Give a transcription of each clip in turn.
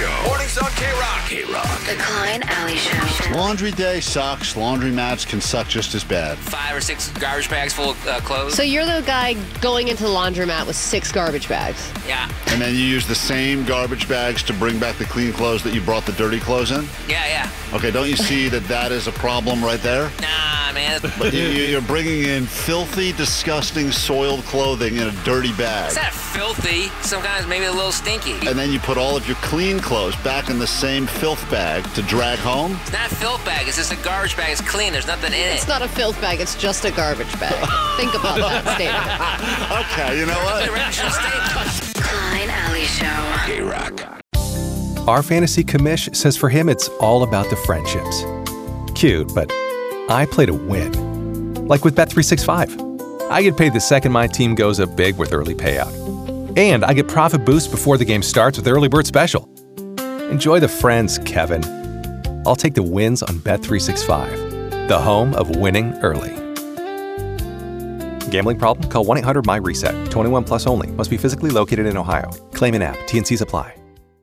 Show. Mornings on K-Rock. K-Rock. The Klein Alley Show. Laundry day sucks. Laundry mats can suck just as bad. 5 or 6 garbage bags full of clothes. So you're the guy going into the laundromat with 6 garbage bags. Yeah. And then you use the same garbage bags to bring back the clean clothes that you brought the dirty clothes in? Yeah. Okay, don't you see that is a problem right there? Nah, man. But you're bringing in filthy, disgusting, soiled clothing in a dirty bag. It's not filthy. Sometimes maybe a little stinky. And then you put all of your clean clothes back in the same filth bag to drag home? It's not a filth bag. It's just a garbage bag. It's clean. There's nothing in it. It's not a filth bag. It's just a garbage bag. Think about that statement. Okay, you know what? Original statement. Klein Alley Show. K-Rock. Our fantasy commish says for him it's all about the friendships. Cute, but I play to win. Like with Bet365. I get paid the second my team goes up big with early payout. And I get profit boost before the game starts with Early Bird Special. Enjoy the friends, Kevin. I'll take the wins on Bet365, the home of winning early. Gambling problem? Call 1-800-MY-RESET. 21 plus only. Must be physically located in Ohio. Claim in app. T&Cs apply.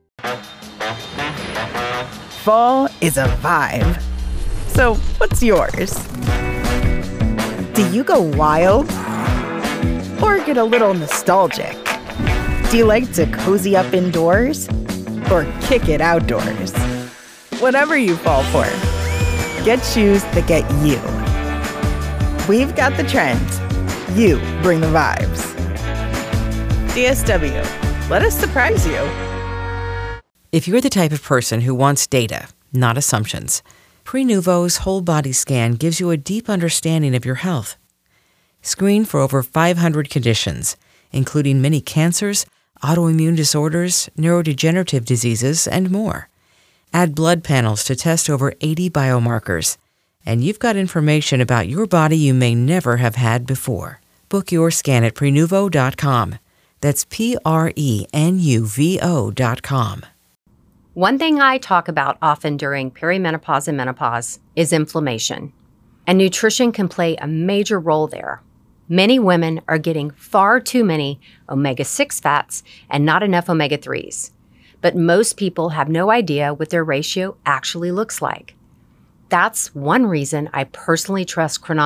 Fall is a vibe. So what's yours? Do you go wild? Or get a little nostalgic? Do you like to cozy up indoors? Or kick it outdoors? Whatever you fall for, get shoes that get you. We've got the trends. You bring the vibes. DSW, let us surprise you. If you're the type of person who wants data, not assumptions, Prenuvo's whole body scan gives you a deep understanding of your health. Screen for over 500 conditions, including many cancers, autoimmune disorders, neurodegenerative diseases, and more. Add blood panels to test over 80 biomarkers, and you've got information about your body you may never have had before. Book your scan at Prenuvo.com. That's Prenuvo.com. One thing I talk about often during perimenopause and menopause is inflammation, and nutrition can play a major role there. Many women are getting far too many omega-6 fats and not enough omega-3s, but most people have no idea what their ratio actually looks like. That's one reason I personally trust Cronology